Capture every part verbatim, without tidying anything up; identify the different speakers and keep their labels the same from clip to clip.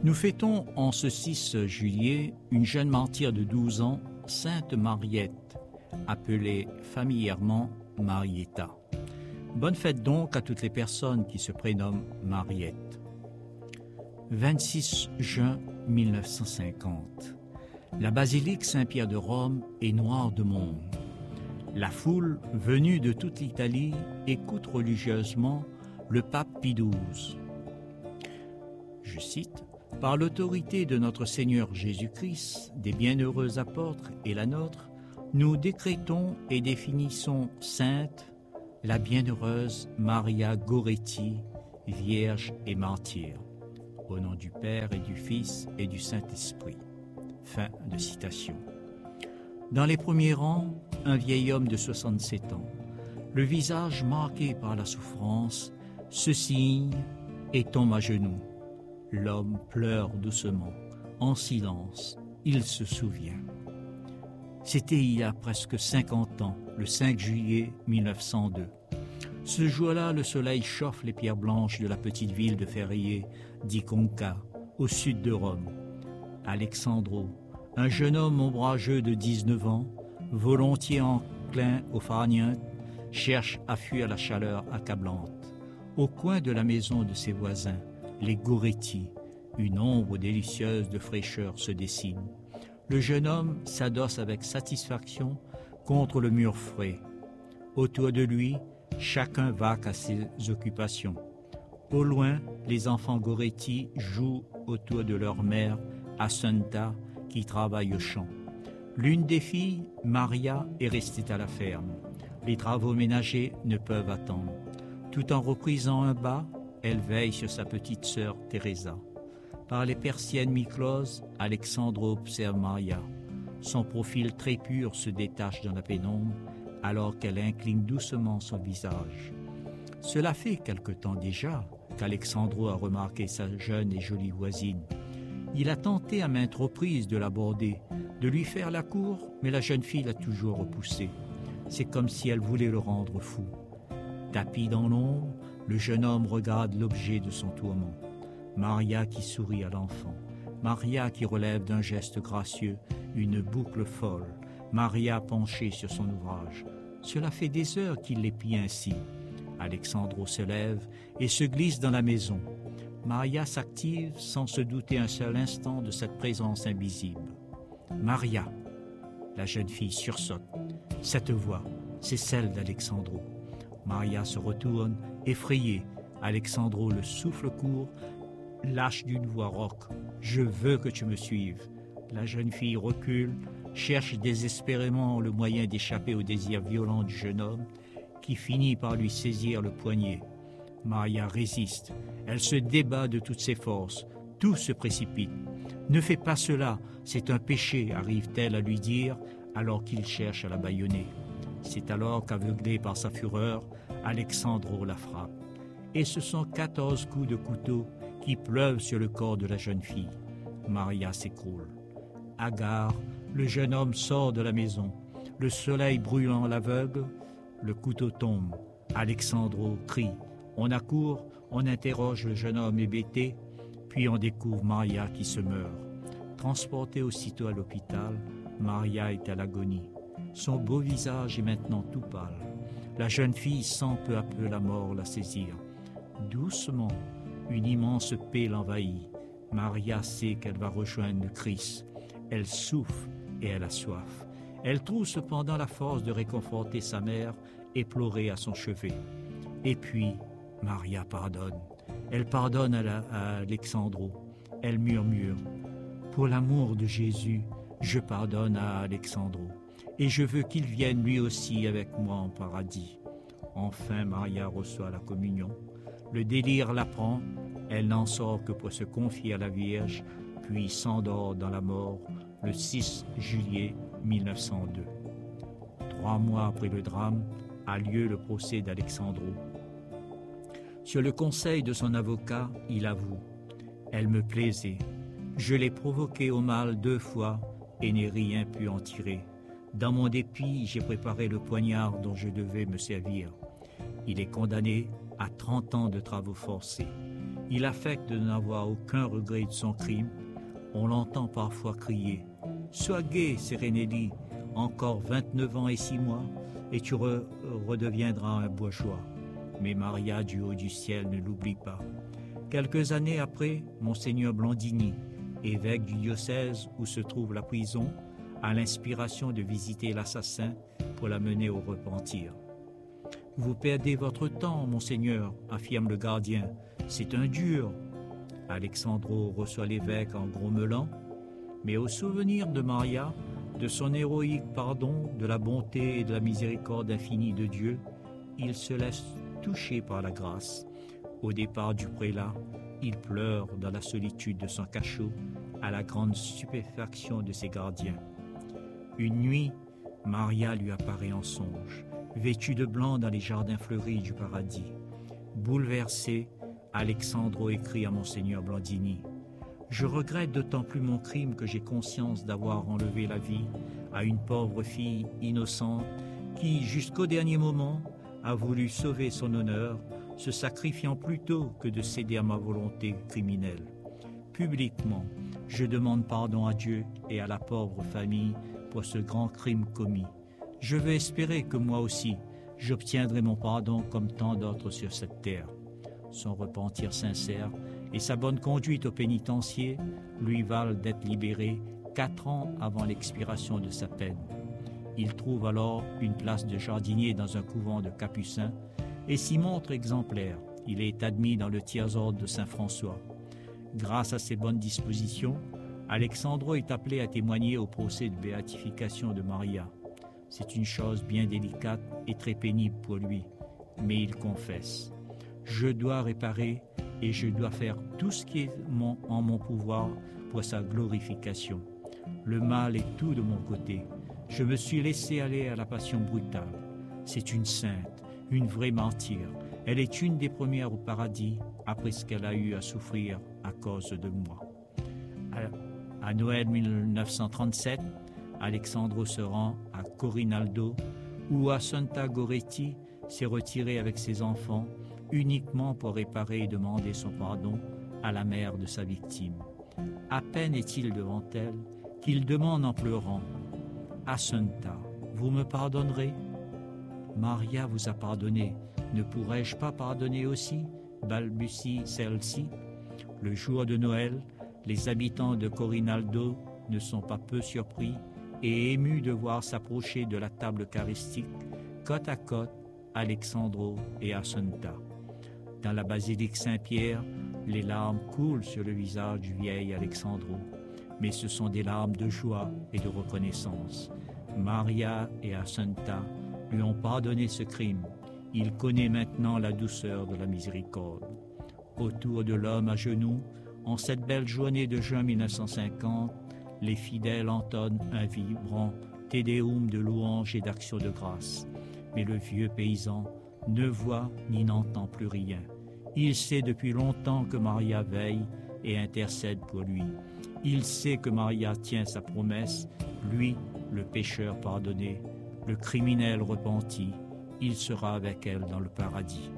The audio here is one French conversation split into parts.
Speaker 1: Nous fêtons en ce six juillet une jeune martyre de douze ans, Sainte Mariette, appelée familièrement Marietta. Bonne fête donc à toutes les personnes qui se prénomment Mariette. vingt-six juin mille neuf cent cinquante. La basilique Saint-Pierre de Rome est noire de monde. La foule, venue de toute l'Italie, écoute religieusement le pape Pie douze. Je cite, « Par l'autorité de notre Seigneur Jésus-Christ, des bienheureux apôtres et la nôtre, nous décrétons et définissons sainte la bienheureuse Maria Goretti, vierge et martyre. Au nom du Père et du Fils et du Saint-Esprit. » Fin de citation. Dans les premiers rangs, un vieil homme de soixante-sept ans, le visage marqué par la souffrance, se signe et tombe à genoux. L'homme pleure doucement, en silence, il se souvient. C'était il y a presque cinquante ans, le cinq juillet mille neuf cent deux. Ce jour-là, le soleil chauffe les pierres blanches de la petite ville de Ferrier di Conca, au sud de Rome. Alexandro, un jeune homme ombrageux de dix-neuf ans, volontiers enclin aux farnientes, cherche à fuir la chaleur accablante. Au coin de la maison de ses voisins, les Goretti, une ombre délicieuse de fraîcheur se dessine. Le jeune homme s'adosse avec satisfaction contre le mur frais. Autour de lui, chacun vaque à ses occupations. Au loin, les enfants Goretti jouent autour de leur mère, Assunta, qui travaille au champ. L'une des filles, Maria, est restée à la ferme. Les travaux ménagers ne peuvent attendre. Tout en reprisant un bas, elle veille sur sa petite sœur Teresa. Par les persiennes mi-closes, Alexandre observe Maria. Son profil très pur se détache dans la pénombre, alors qu'elle incline doucement son visage. Cela fait quelque temps déjà qu'Alexandro a remarqué sa jeune et jolie voisine. Il a tenté à maintes reprises de l'aborder, de lui faire la cour, mais la jeune fille l'a toujours repoussé. C'est comme si elle voulait le rendre fou. Tapi dans l'ombre, le jeune homme regarde l'objet de son tourment. Maria qui sourit à l'enfant. Maria qui relève d'un geste gracieux une boucle folle. Maria penchée sur son ouvrage. Cela fait des heures qu'il l'épie ainsi. Alexandro se lève et se glisse dans la maison. Maria s'active sans se douter un seul instant de cette présence invisible. Maria. La jeune fille sursaute. Cette voix, c'est celle d'Alexandro. Maria se retourne, effrayée. Alexandro le souffle court, lâche d'une voix rauque. « Je veux que tu me suives. » La jeune fille recule, cherche désespérément le moyen d'échapper au désir violent du jeune homme, qui finit par lui saisir le poignet. Maria résiste. Elle se débat de toutes ses forces. Tout se précipite. « Ne fais pas cela, c'est un péché », arrive-t-elle à lui dire, alors qu'il cherche à la bâillonner. C'est alors qu'aveuglé par sa fureur, Alexandro la frappe. Et ce sont quatorze coups de couteau qui pleuvent sur le corps de la jeune fille. Maria s'écroule. Hagard, le jeune homme sort de la maison. Le soleil brûlant l'aveugle, le couteau tombe. Alexandro crie. On accourt, on interroge le jeune homme hébété, puis on découvre Maria qui se meurt. Transportée aussitôt à l'hôpital, Maria est à l'agonie. Son beau visage est maintenant tout pâle. La jeune fille sent peu à peu la mort la saisir. Doucement, une immense paix l'envahit. Maria sait qu'elle va rejoindre le Christ. Elle souffre et elle a soif. Elle trouve cependant la force de réconforter sa mère, éplorée à son chevet. Et puis, Maria pardonne. Elle pardonne à, la, à Alexandro. Elle murmure « Pour l'amour de Jésus, je pardonne à Alexandro. Et je veux qu'il vienne lui aussi avec moi en paradis. » Enfin, Maria reçoit la communion. Le délire la prend. Elle n'en sort que pour se confier à la Vierge, puis s'endort dans la mort le six juillet mille neuf cent deux. Trois mois après le drame, a lieu le procès d'Alexandro. Sur le conseil de son avocat, il avoue « Elle me plaisait. Je l'ai provoquée au mal deux fois et n'ai rien pu en tirer. Dans mon dépit, j'ai préparé le poignard dont je devais me servir. Il est condamné à trente ans de travaux forcés. Il affecte de n'avoir aucun regret de son crime. On l'entend parfois crier « Sois gai, Serenelli, encore vingt-neuf ans et six mois, et tu re- redeviendras un bourgeois. » Mais Maria, du haut du ciel, ne l'oublie pas. Quelques années après, Monseigneur Blandini, évêque du diocèse où se trouve la prison, a l'inspiration de visiter l'assassin pour l'amener au repentir. « Vous perdez votre temps, Monseigneur, affirme le gardien. C'est un dur. » Alexandro reçoit l'évêque en grommelant, mais au souvenir de Maria, de son héroïque pardon, de la bonté et de la miséricorde infinie de Dieu, il se laisse toucher par la grâce. Au départ du prélat, il pleure dans la solitude de son cachot, à la grande stupéfaction de ses gardiens. Une nuit, Maria lui apparaît en songe, vêtue de blanc dans les jardins fleuris du paradis. Bouleversé, Alexandro écrit à Monseigneur Blandini « Je regrette d'autant plus mon crime que j'ai conscience d'avoir enlevé la vie à une pauvre fille innocente qui, jusqu'au dernier moment, a voulu sauver son honneur, se sacrifiant plutôt que de céder à ma volonté criminelle. Publiquement, je demande pardon à Dieu et à la pauvre famille pour ce grand crime commis. Je veux espérer que moi aussi, j'obtiendrai mon pardon comme tant d'autres sur cette terre. » Son repentir sincère et sa bonne conduite au pénitencier lui valent d'être libéré quatre ans avant l'expiration de sa peine. Il trouve alors une place de jardinier dans un couvent de capucins et s'y montre exemplaire. Il est admis dans le tiers-ordre de Saint-François. Grâce à ses bonnes dispositions, Alexandro est appelé à témoigner au procès de béatification de Maria. C'est une chose bien délicate et très pénible pour lui, mais il confesse. Je dois réparer et je dois faire tout ce qui est mon, en mon pouvoir pour sa glorification. Le mal est tout de mon côté. Je me suis laissé aller à la passion brutale. C'est une sainte, une vraie martyre. Elle est une des premières au paradis après ce qu'elle a eu à souffrir à cause de moi. À, à Noël mille neuf cent trente-sept, Alexandro se rend à Corinaldo où Assunta Goretti s'est retiré avec ses enfants uniquement pour réparer et demander son pardon à la mère de sa victime. À peine est-il devant elle qu'il demande en pleurant « Assunta, vous me pardonnerez ?» « Maria vous a pardonné, ne pourrais-je pas pardonner aussi ?» balbutie celle-ci. Le jour de Noël, les habitants de Corinaldo ne sont pas peu surpris et émus de voir s'approcher de la table eucharistique côte à côte Alexandro et Assunta. Dans la basilique Saint-Pierre, les larmes coulent sur le visage du vieil Alexandro, mais ce sont des larmes de joie et de reconnaissance. Maria et Assunta lui ont pardonné ce crime. Il connaît maintenant la douceur de la miséricorde. Autour de l'homme à genoux, en cette belle journée de juin mille neuf cent cinquante, les fidèles entonnent un vibrant Te Deum de louange et d'action de grâce. Mais le vieux paysan ne voit ni n'entend plus rien. Il sait depuis longtemps que Maria veille et intercède pour lui. Il sait que Maria tient sa promesse, lui, le pécheur pardonné, le criminel repenti, il sera avec elle dans le paradis.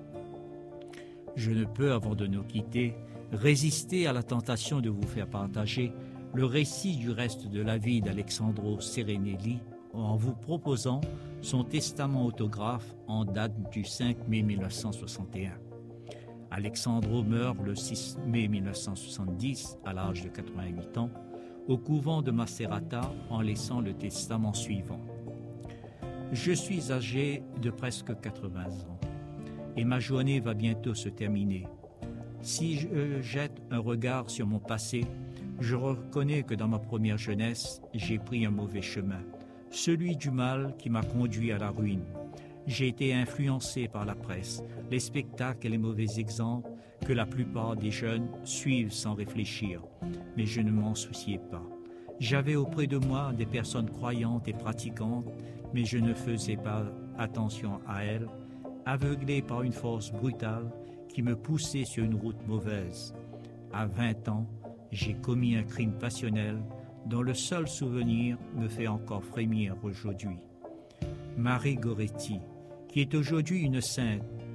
Speaker 1: Je ne peux, avant de nous quitter, résister à la tentation de vous faire partager le récit du reste de la vie d'Alexandro Serenelli en vous proposant son testament autographe en date du cinq mai mille neuf cent soixante et un. Alexandro meurt le six mai mille neuf cent soixante-dix à l'âge de quatre-vingt-huit ans au couvent de Macerata en laissant le testament suivant. Je suis âgé de presque quatre-vingts ans et ma journée va bientôt se terminer. Si je jette un regard sur mon passé, je reconnais que dans ma première jeunesse, j'ai pris un mauvais chemin, celui du mal qui m'a conduit à la ruine. J'ai été influencé par la presse, les spectacles et les mauvais exemples que la plupart des jeunes suivent sans réfléchir, mais je ne m'en souciais pas. J'avais auprès de moi des personnes croyantes et pratiquantes, mais je ne faisais pas attention à elles, aveuglé par une force brutale qui me poussait sur une route mauvaise. À vingt ans, j'ai commis un crime passionnel dont le seul souvenir me fait encore frémir aujourd'hui. Marie Goretti, qui est aujourd'hui une sainte,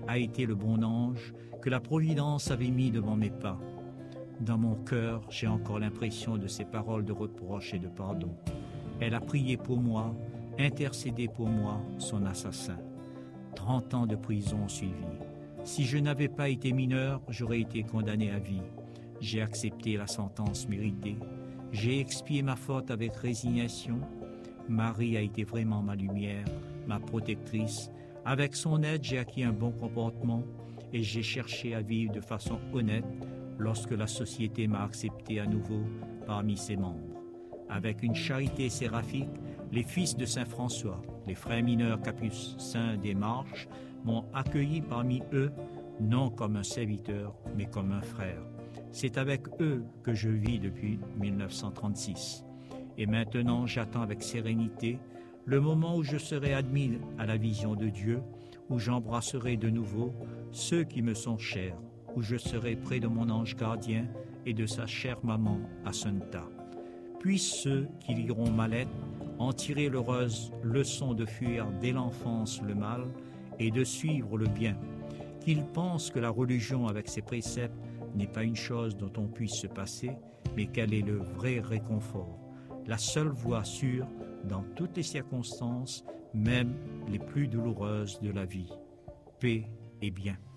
Speaker 1: a été le bon ange que la Providence avait mis devant mes pas. Dans mon cœur, j'ai encore l'impression de ses paroles de reproche et de pardon. Elle a prié pour moi, intercédé pour moi, son assassin. Trente ans de prison ont suivi. Si je n'avais pas été mineur, j'aurais été condamné à vie. J'ai accepté la sentence méritée. J'ai expié ma faute avec résignation. Marie a été vraiment ma lumière, ma protectrice. Avec son aide, j'ai acquis un bon comportement et j'ai cherché à vivre de façon honnête lorsque la société m'a accepté à nouveau parmi ses membres. Avec une charité séraphique, les fils de Saint François, les frères mineurs capucins des Marches, m'ont accueilli parmi eux, non comme un serviteur, mais comme un frère. C'est avec eux que je vis depuis mille neuf cent trente-six. Et maintenant, j'attends avec sérénité le moment où je serai admis à la vision de Dieu, où j'embrasserai de nouveau ceux qui me sont chers, où je serai près de mon ange gardien et de sa chère maman Assunta. Puissent ceux qui liront ma lettre en tirer l'heureuse leçon de fuir dès l'enfance le mal et de suivre le bien, qu'ils pensent que la religion avec ses préceptes n'est pas une chose dont on puisse se passer, mais qu'elle est le vrai réconfort, la seule voie sûre dans toutes les circonstances, même les plus douloureuses de la vie. Paix et bien.